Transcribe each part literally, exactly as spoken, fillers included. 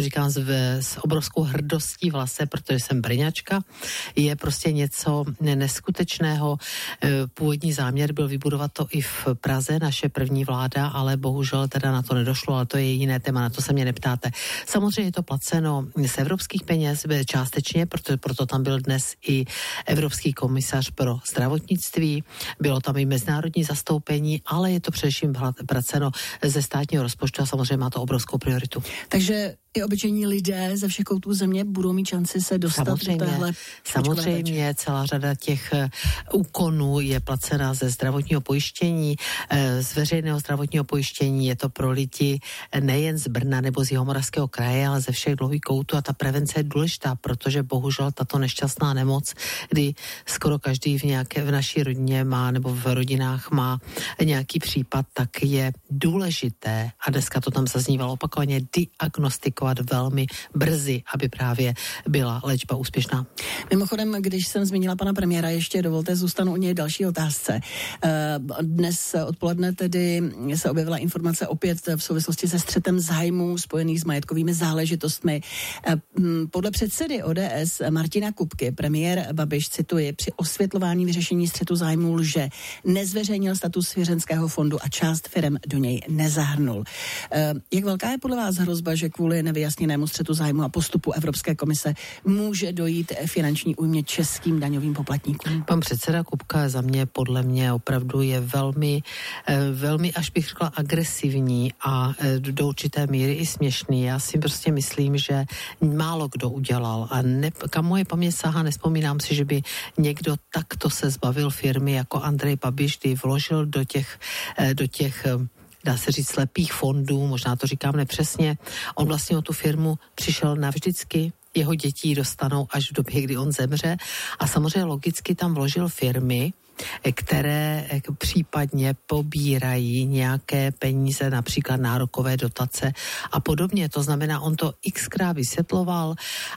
říkám s, s obrovskou hrdostí v hlase, protože jsem Brňačka, je prostě něco neskutečného. Původní záměr byl vybudovat to i v Praze, naše první vláda, ale bohužel teda na to nedošlo, ale to je jiné téma, na to se mě neptáte. Samozřejmě je to placeno z evropských peněz částečně, protože proto tam byl dnes i Evropský komisař pro zdravotnictví, bylo tam i mezinárodní zastoupení, ale je to především placeno ze státního rozpočtu a samozřejmě má to obrovskou prioritu. Takže i obyčejní lidé ze všech koutů země budou mít šanci se dostat samozřejmě, do téhle samozřejmě celá řada těch úkonů je placena ze zdravotního pojištění, z veřejného zdravotního pojištění, je to pro lidi nejen z Brna nebo z Jihomoravského kraje, ale ze všech dlouhých koutů a ta prevence je důležitá, protože bohužel tato nešťastná nemoc, kdy skoro každý v nějaké v naší rodině má nebo v rodinách má nějaký případ, tak je důležité a dneska to tam zaznívalo opakovaně diagnostikovat velmi brzy, aby právě byla léčba úspěšná. Mimochodem, když jsem zmínila pana premiéra, ještě dovolte, zůstanu u něj další otázce. Dnes odpoledne tedy se objevila informace opět v souvislosti se střetem zájmů spojených s majetkovými záležitostmi. Podle předsedy O D S Martina Kupky premiér Babiš, cituji, při osvětlování vyřešení střetu zájmů lže, nezveřejnil status svěřenského fondu a část firem do něj nezahrnul. Jak velká je podle vás hrozba, že kvůli nevyjasněnému střetu zájmu a postupu Evropské komise může dojít finanční újmě českým daňovým poplatníkům? Pan předseda Kupka za mě, podle mě opravdu je velmi, velmi, až bych řekla, agresivní a do určité míry i směšný. Já si prostě myslím, že málo kdo udělal a ne, kam moje paměť sahá, nespomínám si, že by někdo takto se zbavil firmy jako Andrej Babiš, kdy vložil do těch, do těch dá se říct, slepých fondů, možná to říkám nepřesně. On vlastně o tu firmu přišel navždycky, jeho děti dostanou až v době, kdy on zemře a samozřejmě logicky tam vložil firmy, které případně pobírají nějaké peníze, například nárokové dotace a podobně. To znamená, on to xkrát vysvětloval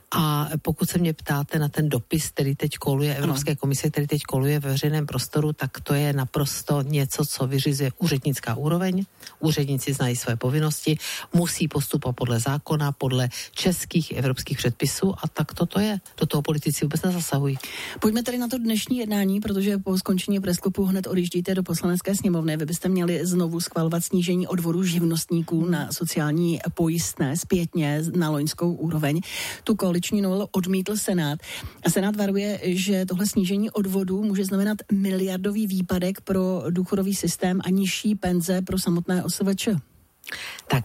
a pokud se mě ptáte na ten dopis, který teď koluje Evropské komise, který teď koluje ve veřejném prostoru, tak to je naprosto něco, co vyřizuje úřednická úroveň. Úředníci znají své povinnosti, musí postupovat podle zákona, podle českých evropských předpisů a tak toto je. Do toho politici vůbec nezasahují. Pojďme tedy na to dnešní jednání, protože po skončení presklubu hned odjíždíte do Poslanecké sněmovny. Vy byste měli znovu schvalovat snížení odvodů živnostníků na sociální pojistné zpětně na loňskou úroveň. Tu koaliční novelu odmítl Senát. A Senát varuje, že tohle snížení odvodů může znamenat miliardový výpadek pro důchodový systém a nižší penze pro samotné O S V Č. Tak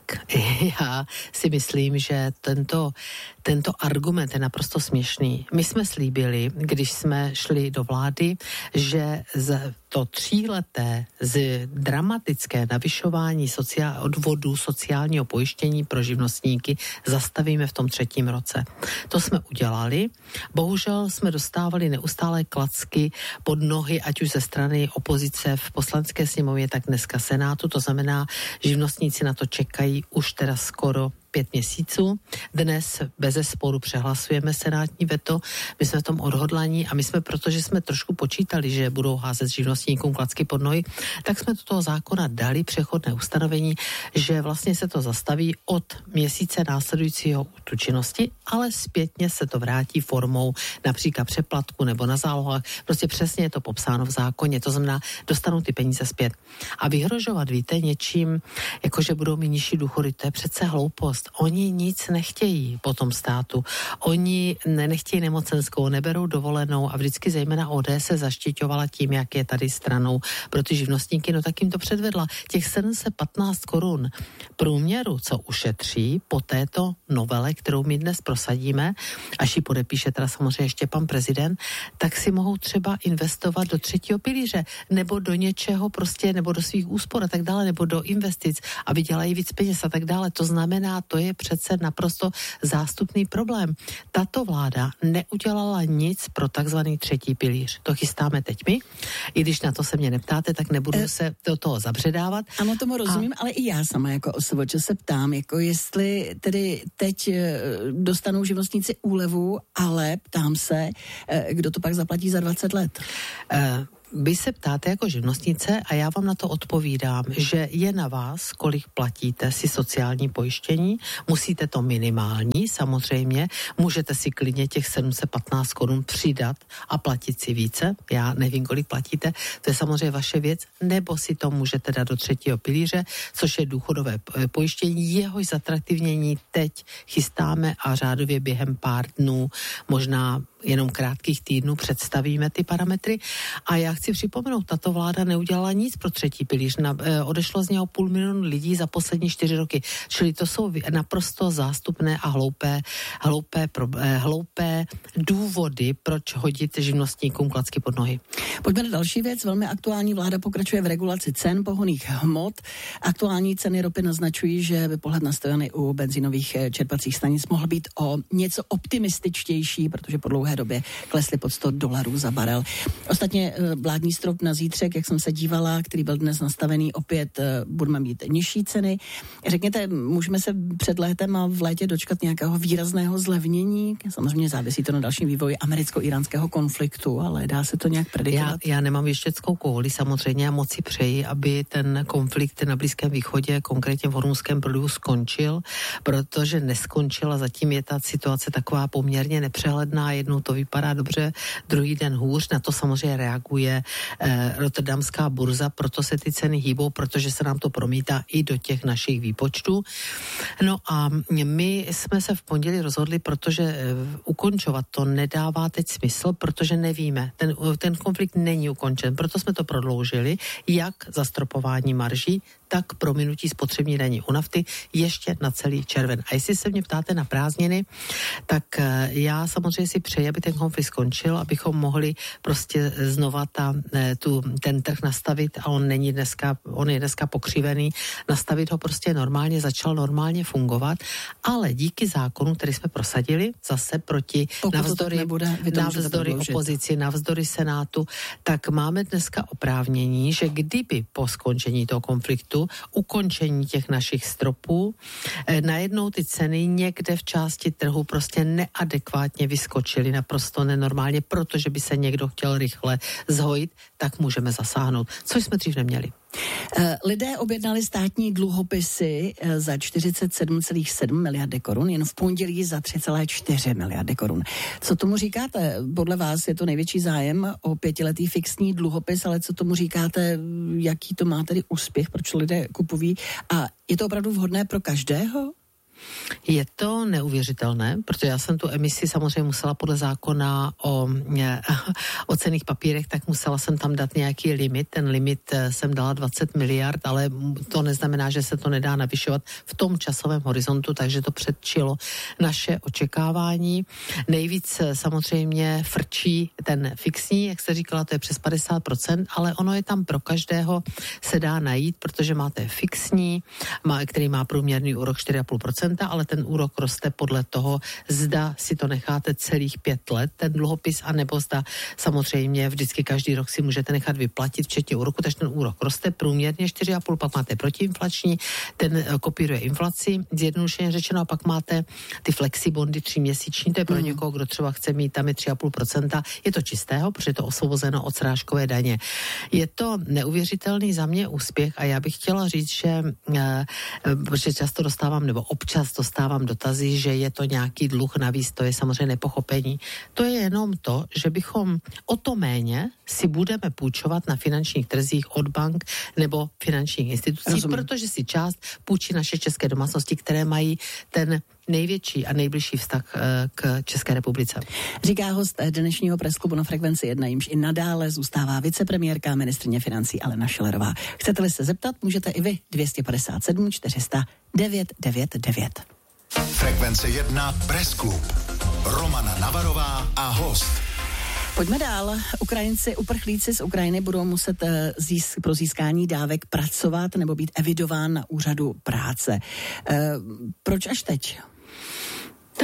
já si myslím, že tento, tento argument je naprosto směšný. My jsme slíbili, když jsme šli do vlády, že z to tříleté z dramatické navyšování sociál, odvodů sociálního pojištění pro živnostníky zastavíme v tom třetím roce. To jsme udělali. Bohužel jsme dostávali neustálé klacky pod nohy, ať už ze strany opozice v Poslanecké sněmovně, tak dneska Senátu. To znamená, živnostníci na to čekají už teda skoro pět měsíců. Dnes bezesporu přehlasujeme senátní veto. My jsme v tom odhodlaní a my jsme, protože jsme trošku počítali, že budou házet živnostníkům klacky pod nohy, tak jsme do toho zákona dali přechodné ustanovení, že vlastně se to zastaví od měsíce následujícího tu činnosti, ale zpětně se to vrátí formou například přeplatku nebo na zálohách. Prostě přesně je to popsáno v zákoně, to znamená, dostanou ty peníze zpět. A vyhrožovat, víte, něčím, jakože budou mít nižší důchody, to je přece hloupost. Oni nic nechtějí po tom státu. Oni nechtějí nemocenskou, neberou dovolenou a vždycky zejména O D se zaštiťovala tím, jak je tady stranou pro ty živnostníky, no tak jim to předvedla. Těch sedm set patnáct korun průměru, co ušetří po této novele, kterou my dnes prosadíme, až ji podepíše teda samozřejmě ještě pan prezident, tak si mohou třeba investovat do třetího pilíře, nebo do něčeho prostě, nebo do svých úspor a tak dále, nebo do investic a vydělají víc peněz a tak dále. To znamená, to je přece naprosto zástupný problém. Tato vláda neudělala nic pro takzvaný třetí pilíř. To chystáme teď my. I když na to se mě neptáte, tak nebudu e... se do toho zabředávat. Ano, tomu rozumím, a... ale i já sama jako O S V Č se ptám, jako jestli tedy teď dostanou živnostníci úlevu, ale ptám se, kdo to pak zaplatí za dvacet let. E... vy se ptáte jako živnostnice a já vám na to odpovídám, že je na vás, kolik platíte si sociální pojištění, musíte to minimální, samozřejmě, můžete si klidně těch sedm set patnáct korun přidat a platit si více, já nevím, kolik platíte, to je samozřejmě vaše věc, nebo si to můžete dát do třetího pilíře, což je důchodové pojištění, jehož zatraktivnění teď chystáme a řádově během pár dnů, možná jenom krátkých týdnů představíme ty parametry. A já chci připomenout, tato vláda neudělala nic pro třetí pilíř. Na, e, odešlo z něho půl milionu lidí za poslední čtyři roky. Čili to jsou naprosto zástupné a hloupé, hloupé, pro, e, hloupé důvody, proč hodit živnostníkům klacky pod nohy. Pojďme na další věc. Velmi aktuální vláda pokračuje v regulaci cen pohonných hmot. Aktuální ceny ropy naznačují, že by pohled na stojany u benzínových čerpacích stanic mohl být o něco optimističtější, protože po dlouhé době klesly pod sto dolarů za barel. Ostatně vládní strop na zítřek, jak jsem se dívala, který byl dnes nastavený, opět budeme mít nižší ceny. Řekněte, můžeme se před létem a v létě dočkat nějakého výrazného zlevnění? Samozřejmě závisí to na dalším vývoji americko-iránského konfliktu, ale dá se to nějak predikovat? Já, já nemám věšteckou kouli, samozřejmě, a moc si přeji, aby ten konflikt na Blízkém východě, konkrétně v Hormuzském průlivu, skončil, protože neskončil a zatím je ta situace taková poměrně nepřehledná. Jednou to vypadá dobře, druhý den hůř. Na to samozřejmě reaguje eh, rotterdamská burza, proto se ty ceny hýbou, protože se nám to promítá i do těch našich výpočtů. No a my jsme se v pondělí rozhodli, protože eh, ukončovat to nedává teď smysl, protože nevíme. Ten, ten konflikt není ukončen, proto jsme to prodloužili, jak zastropování marží, tak prominutí spotřební daní u nafty ještě na celý červen. A jestli se mě ptáte na prázdniny, tak já samozřejmě si přeji, aby ten konflikt skončil, abychom mohli prostě znova ta, tu, ten trh nastavit, a on není dneska, on je dneska pokřivený, nastavit ho prostě normálně, začal normálně fungovat, ale díky zákonu, který jsme prosadili, zase proti Pokud navzdory, nebude, navzdory opozici, navzdory Senátu, tak máme dneska oprávnění, že kdyby po skončení toho konfliktu, ukončení těch našich stropů, eh, najednou ty ceny někde v části trhu prostě neadekvátně vyskočily naprosto nenormálně, protože by se někdo chtěl rychle zhojit, tak můžeme zasáhnout, což jsme dřív neměli. Lidé objednali státní dluhopisy za čtyřicet sedm celá sedm miliardy korun, jen v pondělí za tři celá čtyři miliardy korun. Co tomu říkáte? Podle vás je to největší zájem o pětiletý fixní dluhopis, ale co tomu říkáte, jaký to má tedy úspěch, proč lidé kupují, a je to opravdu vhodné pro každého? Je to neuvěřitelné, protože já jsem tu emisi samozřejmě musela podle zákona o, o cenných papírech, tak musela jsem tam dát nějaký limit. Ten limit jsem dala dvacet miliard, ale to neznamená, že se to nedá navyšovat v tom časovém horizontu, takže to předčilo naše očekávání. Nejvíc samozřejmě frčí ten fixní, jak jste říkala, to je přes padesát procent, ale ono je tam pro každého, se dá najít, protože máte fixní, který má průměrný úrok čtyři celá pět procenta, ale ten úrok roste podle toho, zda si to necháte celých pět let, ten dluhopis, anebo zda samozřejmě vždycky každý rok si můžete nechat vyplatit, včetně úroku, takže ten úrok roste průměrně čtyři celá pět, pak máte protiinflační, ten kopíruje inflaci, zjednodušeně řečeno, a pak máte ty flexibondy tříměsíční, to je pro mm. někoho, kdo třeba chce mít, tam je tři celá pět procenta, je to čistého, protože je to osvobozeno od srážkové daně. Je to neuvěřitelný za mě úspěch a já bych chtěla říct, že eh, protože často dostávám, nebo občas dostávám dotazy, že je to nějaký dluh navíc, to je samozřejmě nepochopení. To je jenom to, že bychom o to méně si budeme půjčovat na finančních trzích od bank nebo finančních institucí, Rozumím. Protože si část půjčí naše české domácnosti, které mají ten největší a nejbližší vztah k České republice. Říká host dnešního presklubu na Frekvenci jedna, jimž i nadále zůstává vicepremiérka a ministryně financí Alena Schillerová. Chcete-li se zeptat, můžete i vy. dvě stě padesát sedm čtyři sta devět devět devět. Frekvence jedna Pressklub. Romana Navarová a host. Pojďme dál. Ukrajinci, uprchlíci z Ukrajiny budou muset zís, pro získání dávek pracovat nebo být evidován na úřadu práce. E, proč až teď?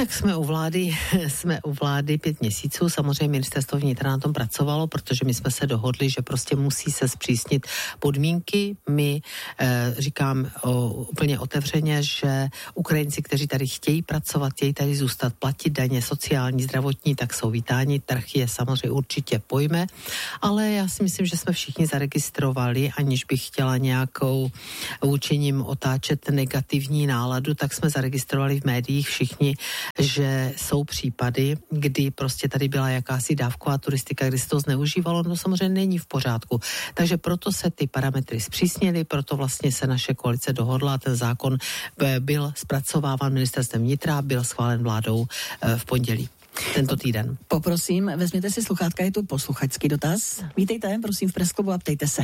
Tak jsme u vlády, jsme u vlády pět měsíců, samozřejmě ministerstvo vnitra na tom pracovalo, protože my jsme se dohodli, že prostě musí se zpřísnit podmínky. My e, říkám o, úplně otevřeně, že Ukrajinci, kteří tady chtějí pracovat, chtějí tady zůstat, platit daně sociální, zdravotní, tak jsou vítáni. Trh je samozřejmě určitě pojme, ale já si myslím, že jsme všichni zaregistrovali, aniž bych chtěla nějakou vůči nim otáčet negativní náladu, tak jsme zaregistrovali v médiích všichni, že jsou případy, kdy prostě tady byla jakási dávková turistika, kdy se to zneužívalo, no samozřejmě není v pořádku. Takže proto se ty parametry zpřísnily, proto vlastně se naše koalice dohodla, ten zákon byl zpracováván ministerstvem vnitra, byl schválen vládou v pondělí. Tento týden. Poprosím, vezměte si sluchátka, je tu posluchačský dotaz. Vítejte, prosím, v Press Clubu a ptejte se.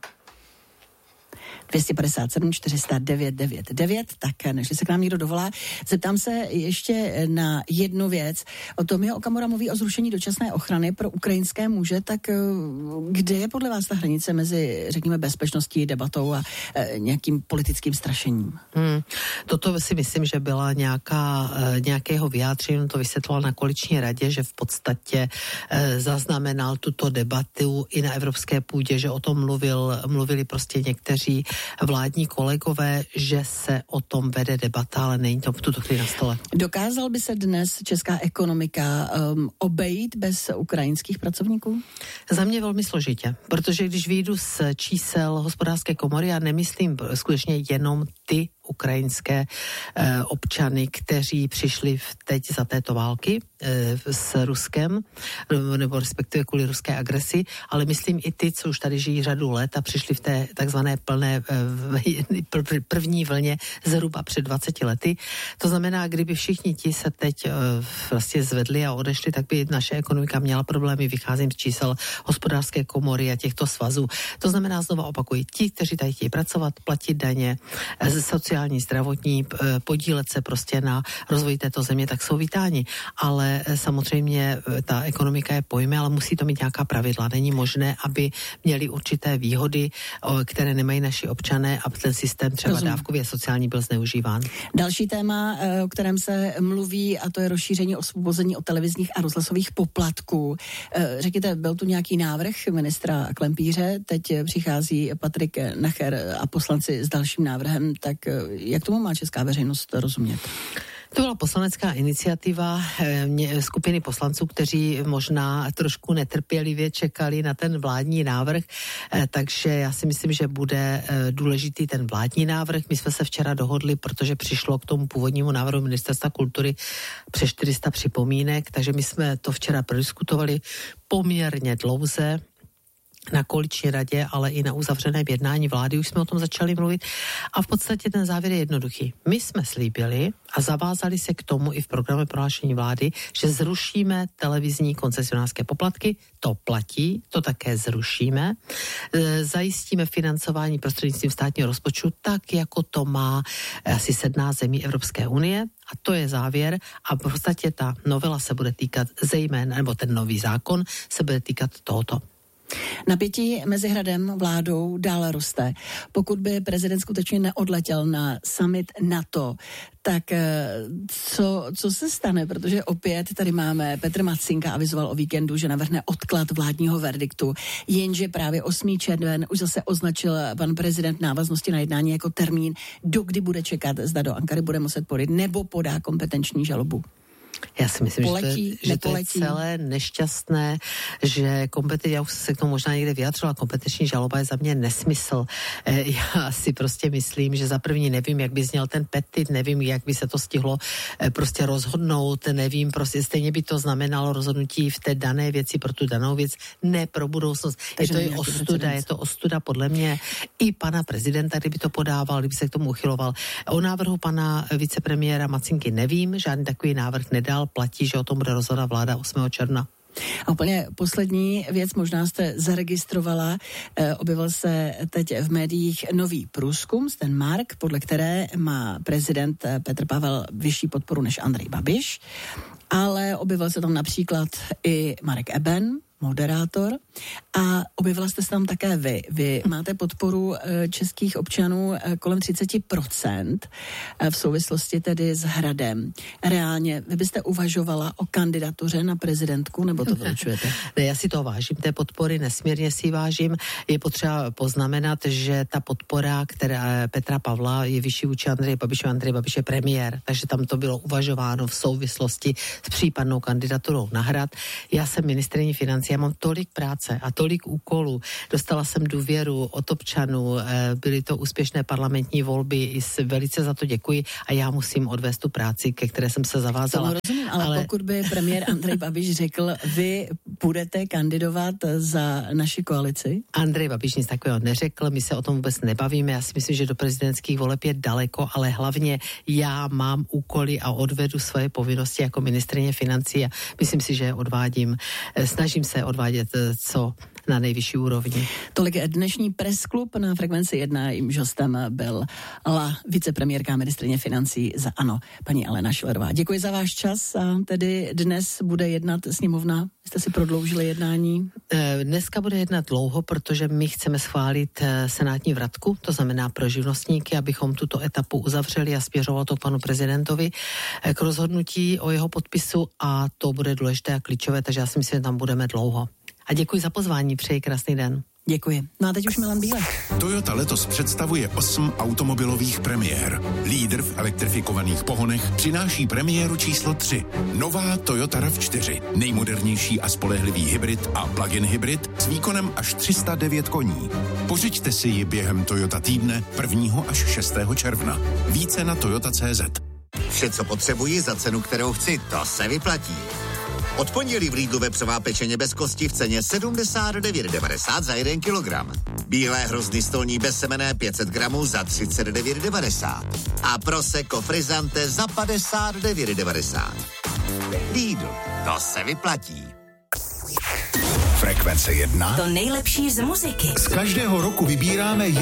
dvě stě padesát sedm čtyři sta devět devět devět, tak než se k nám někdo dovolá, zeptám se ještě na jednu věc. O tom je Okamura mluví o zrušení dočasné ochrany pro ukrajinské muže, tak kde je podle vás ta hranice mezi, řekněme, bezpečností, debatou a e, nějakým politickým strašením? Hmm. Toto si myslím, že byla nějaká, e, nějakého vyjádření, to vysvětloval na koaliční radě, že v podstatě e, zaznamenal tuto debatu i na evropské půdě, že o tom mluvil, mluvili prostě někteří vládní kolegové, že se o tom vede debata, ale není to v tuto chvíli na stole. Dokázal by se dnes česká ekonomika um, obejít bez ukrajinských pracovníků? Za mě velmi složitě, protože když vyjdu z čísel hospodářské komory, já nemyslím skutečně jenom ty ukrajinské e, občany, kteří přišli v, teď za této války e, s Ruskem, nebo respektive kvůli ruské agresi, ale myslím i ty, co už tady žijí řadu let a přišli v té takzvané plné e, první vlně zhruba před dvaceti lety. To znamená, kdyby všichni ti se teď e, vlastně zvedli a odešli, tak by naše ekonomika měla problémy. Vycházím z čísel hospodářské komory a těchto svazů. To znamená, znova opakuji, ti, kteří tady chtějí pracovat, platit daně, e, sociální, zdravotní, podílet se prostě na rozvoji této země, tak jsou vítáni. Ale samozřejmě ta ekonomika je pojme, ale musí to mít nějaká pravidla. Není možné, aby měli určité výhody, které nemají naši občané, a ten systém třeba Rozumím. dávkový a sociální byl zneužíván. Další téma, o kterém se mluví, a to je rozšíření osvobození od televizních a rozhlasových poplatků. Řekněte, byl tu nějaký návrh ministra Klempíře, teď přichází Patrik Nacher a poslanci s dalším návrhem, tak jak tomu má česká veřejnost rozumět? To byla poslanecká iniciativa eh, skupiny poslanců, kteří možná trošku netrpělivě čekali na ten vládní návrh, eh, takže já si myslím, že bude eh, důležitý ten vládní návrh. My jsme se včera dohodli, protože přišlo k tomu původnímu návrhu ministerstva kultury přes čtyři sta připomínek, takže my jsme to včera prodiskutovali poměrně dlouze na koaliční radě, ale i na uzavřeném jednání vlády, už jsme o tom začali mluvit a v podstatě ten závěr je jednoduchý. My jsme slíbili a zavázali se k tomu i v programu prohlášení vlády, že zrušíme televizní koncesionářské poplatky, to platí, to také zrušíme, e, zajistíme financování prostřednictvím státního rozpočtu tak, jako to má asi sedmnáct zemí Evropské unie. A to je závěr a v podstatě ta novela se bude týkat zejména, nebo ten nový zákon se bude týkat tohoto. Napětí mezi hradem vládou dále roste. Pokud by prezident skutečně neodletěl na summit NATO, tak co, co se stane? Protože opět tady máme, Petr Matsinka avizoval o víkendu, že navrhne odklad vládního verdiktu, jenže právě osmý červen už zase označil pan prezident návaznosti na jednání jako termín, do kdy bude čekat, zda do Ankary bude muset podít nebo podá kompetenční žalobu. Já si myslím, poletí, že, to je, že to je celé nešťastné, že kompetenční, já už se k tomu možná někde vyjádřila, kompetenční žaloba je za mě nesmysl. Já si prostě myslím, že za první nevím, jak by zněl ten petit, nevím, jak by se to stihlo prostě rozhodnout, nevím, prostě stejně by to znamenalo rozhodnutí v té dané věci pro tu danou věc, ne pro budoucnost. Takže je to i ostuda, je to ostuda podle mě i pana prezidenta, kdyby to podával, kdyby se k tomu uchyloval. O návrhu pana vicepremiéra Matsinky nevím, žádný takový návrh nedal. Platí, že o tom bude rozhodovat vláda osmého června. A úplně poslední věc, možná jste zaregistrovala, eh, objevil se teď v médiích nový průzkum, ten Mark, podle které má prezident Petr Pavel vyšší podporu než Andrej Babiš, ale objevil se tam například i Marek Eben, moderátor a objevila jste se tam také vy. Vy máte podporu českých občanů kolem třicet procent v souvislosti tedy s Hradem. Reálně, vy byste uvažovala o kandidatuře na prezidentku, nebo to vylučujete? Ne, já si to vážím, té podpory, nesmírně si vážím. Je potřeba poznamenat, že ta podpora, která Petra Pavla je vyšší vůči Andreje Babiše, Andrej Babiš je premiér, takže tam to bylo uvažováno v souvislosti s případnou kandidaturou na Hrad. Já jsem ministryní financí, já mám tolik práce a tolik úkolů. Dostala jsem důvěru od občanů, byly to úspěšné parlamentní volby, velice za to děkuji a já musím odvést tu práci, ke které jsem se zavázala. To rozumím, ale, ale pokud by premiér Andrej Babiš řekl, vy budete kandidovat za naši koalici? Andrej Babiš nic takového neřekl, my se o tom vůbec nebavíme, já si myslím, že do prezidentských voleb je daleko, ale hlavně já mám úkoly a odvedu svoje povinnosti jako ministryně financí a myslím si, že je odvádím, snažím se odvádět co na nejvyšší úrovni. Tolik je dnešní pressklub na Frekvenci jedna, jímž hostem byl la vicepremiérka ministryně financí za ANO, paní Alena Schillerová. Děkuji za váš čas a tedy dnes bude jednat sněmovna. Jste si prodloužili jednání? Dneska bude jednat dlouho, protože my chceme schválit senátní vratku, to znamená pro živnostníky, abychom tuto etapu uzavřeli a směřovalo to k panu prezidentovi k rozhodnutí o jeho podpisu a to bude důležité a klíčové, takže já si myslím, že tam budeme dlouho. A děkuji za pozvání, přeji krásný den. Děkuji. No a teď už Milan Bílek. Toyota letos představuje osm automobilových premiér. Lídr v elektrifikovaných pohonech přináší premiéru číslo tři. Nová Toyota RAV čtyři. Nejmodernější a spolehlivý hybrid a plug-in hybrid s výkonem až tři sta devět koní. Pořiďte si ji během Toyota týdne prvního až šestého června. Více na toyota tečka cé zet. Vše, co potřebuji za cenu, kterou chci, to se vyplatí. Od pondělí v Lidlu vepřová pečeně bez kosti v ceně sedmdesát devět devadesát za jeden kilogram. Bílé hrozny stolní bezsemenné pět set gramů za třicet devět devadesát. A Prosecco Frizzante za padesát devět devadesát. Lidl, to se vyplatí. Frekvence jedna. To nejlepší z muziky. Z každého roku vybíráme